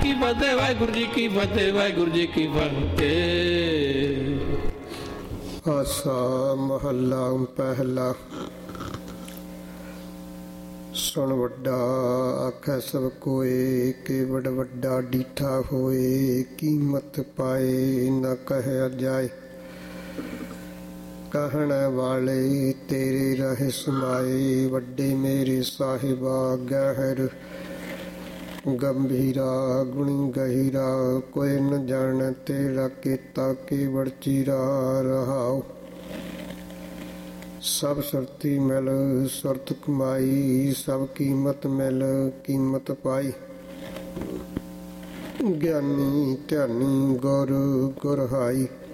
ਕੀ ਫਤਿਹ, ਵਾਹਿਗੁਰੂ ਜੀ ਕੀ ਫਤਿਹ, ਵਾਹਿਗੁਰੂ ਜੀ ਕੀ ਫਤਿਹ। ਆਸਾ ਮਹੱਲਾ ਪਹਿਲਾ। ਸੁਣ ਵੱਡਾ ਆਖੈ ਸਭ ਕੋਏ, ਕੇਵੜ ਵੱਡਾ ਡੀਠਾ ਹੋਏ। ਕੀਮਤ ਪਾਏ ਨਾ ਕਹਿਆ ਜਾਏ, ਕਹਿਣ ਵਾਲੇ ਤੇਰੇ ਰਹਿ ਸਮਾਏ। ਵੱਡੇ ਮੇਰੇ ਸਾਹਿਬਾ ਗਹਿਰ ਗੰਭੀਰਾ, ਗੁਣੀ ਗਹੀਰਾ। ਕੋਈ ਨ ਜਾਣ ਤੇਰਾ ਕੀਤਾ, ਕੇਵੜ ਚੀਰਾ ਰਹਾਉ। ਸਭ ਸੁਰਤੀ ਮਿਲ ਸੁਰਤ ਕਮਾਈ, ਸਭ ਕੀਮਤ ਮਿਲ ਕੀਮਤ ਪਾਈ। ਗਿਆਨੀ ਧਿਆਨੀ ਗੁਰ ਗੁਰ ਹਾਈ।